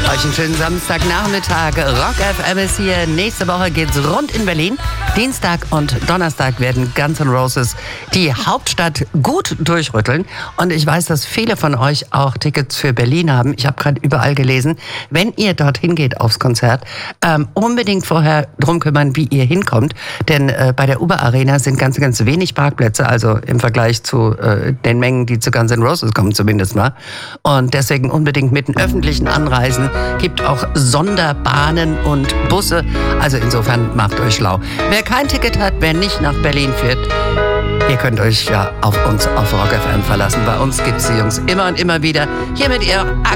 Euch einen schönen Samstagnachmittag. Rock FM ist hier. Nächste Woche geht's rund in Berlin. Dienstag und Donnerstag werden Guns N' Roses die Hauptstadt gut durchrütteln. Und ich weiß, dass viele von euch auch Tickets für Berlin haben. Ich habe gerade überall gelesen, wenn ihr dorthin geht aufs Konzert, unbedingt vorher drum kümmern, wie ihr hinkommt. Denn bei der Uber Arena sind ganz, ganz wenig Parkplätze, also im Vergleich zu den Mengen, die zu Guns N' Roses kommen zumindest mal. Und deswegen unbedingt mit den öffentlichen Anreisen. Gibt auch Sonderbahnen und Busse. Also insofern macht euch schlau. Wer kein Ticket hat, wer nicht nach Berlin fährt, ihr könnt euch ja auf uns, auf Rock FM verlassen. Bei uns gibt's die Jungs immer und immer wieder. Hier mit ihrer